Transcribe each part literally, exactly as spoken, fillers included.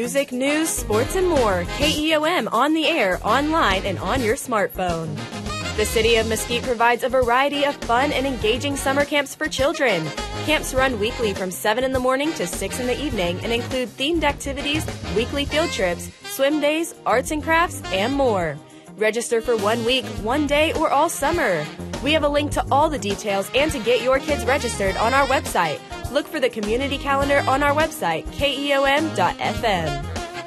Music, news, sports, and more. K E O M on the air, online, and on your smartphone. The City of Mesquite provides a variety of fun and engaging summer camps for children. Camps run weekly from seven in the morning to six in the evening and include themed activities, weekly field trips, swim days, arts and crafts, and more. Register for one week, one day, or all summer. We have a link to all the details and to get your kids registered on our website. Look for the community calendar on our website, K E O M dot F M.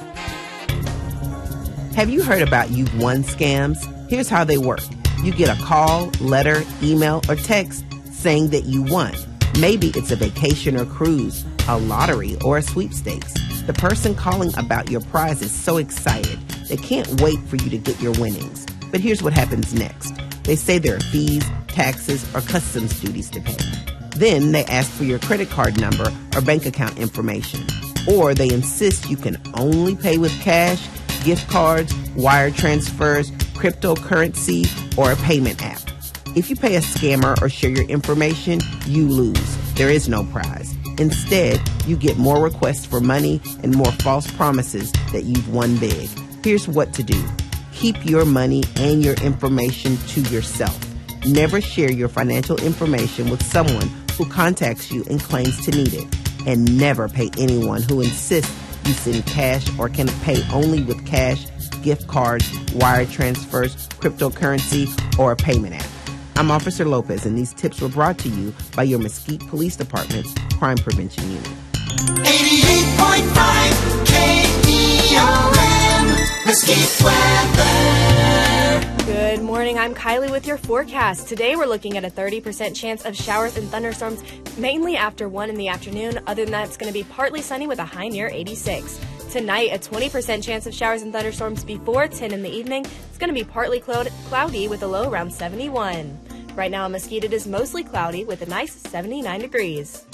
Have you heard about You've Won scams? Here's how they work. You get a call, letter, email, or text saying that you won. Maybe it's a vacation or cruise, a lottery, or a sweepstakes. The person calling about your prize is so excited they can't wait for you to get your winnings. But here's what happens next. They say there are fees, taxes, or customs duties to pay. Then they ask for your credit card number or bank account information. Or they insist you can only pay with cash, gift cards, wire transfers, cryptocurrency, or a payment app. If you pay a scammer or share your information, you lose. There is no prize. Instead, you get more requests for money and more false promises that you've won big. Here's what to do. Keep your money and your information to yourself. Never share your financial information with someone who contacts you and claims to need it. And never pay anyone who insists you send cash or can pay only with cash, gift cards, wire transfers, cryptocurrency, or a payment app. I'm Officer Lopez, and these tips were brought to you by your Mesquite Police Department's Crime Prevention Unit. eighty-eight point five K E O M, Mesquite weather. Good morning, I'm Kylie with your forecast. Today we're looking at a thirty percent chance of showers and thunderstorms, mainly after one in the afternoon. Other than that, it's going to be partly sunny with a high near eighty-six. Tonight, a twenty percent chance of showers and thunderstorms before ten in the evening. It's going to be partly cloud- cloudy with a low around seventy-one. Right now in Mesquite, it is mostly cloudy with a nice seventy-nine degrees.